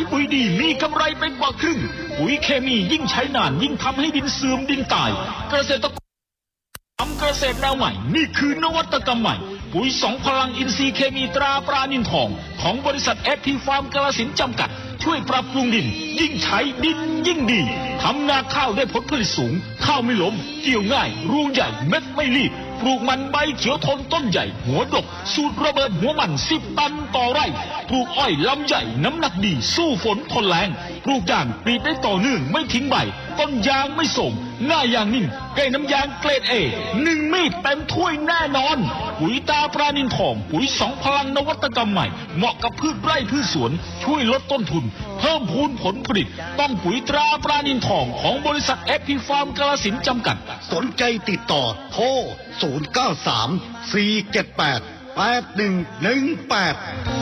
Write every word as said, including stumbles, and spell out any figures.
ปุ๋ยดีมีกำไรเป็นกว่าครึ่งปุ๋ยเคมียิ่งใช้นานยิ่งทำให้ดินเสื่อมดินตายเกษตรกรทำเกษตรแนวใหม่นี่คือนวัตกรรมใหม่ปุ๋ยสองพลังอินทรีย์เคมีตราปรานินทองของบริษัทเอฟพีฟาร์มกาฬสินธุ์จำกัดช่วยปรับปรุงดินยิ่งใช้ดินยิ่งดีทำนาข้าวได้ผลผลิตสูงข้าวไม่ล้มเกี่ยวง่ายรวงใหญ่เม็ดไม่รีบปลูกมันใบเขียวทนต้นใหญ่หัวดกสูตรระเบิดหัวมันสิบตันต่อไร่ปลูกอ้อยลำใหญ่น้ำหนักดีสู้ฝนทนแรงปลูกด่างปลีดได้ต่อเนื่องไม่ทิ้งใบต้นยางไม่ส่งหน้ายางนิ่มเกล็ดน้ำยางเกรดเอหนึ่งมีดเต็มถ้วยแน่นอนปุ๋ยตาปรานินทองปุ๋ยสองพลังนวัตกรรมใหม่เหมาะกับพืชไร่พืชสวนช่วยลดต้นทุนเพิ่มพูนผลผลิตต้องปุ๋ยตราปรานินทองของบริษัทเอฟพีฟาร์มกาฬสินธุ์จำกัดสนใจติดต่อโทรศูนย์ เก้า สาม สี่ เจ็ด แปด แปด หนึ่ง หนึ่ง แปด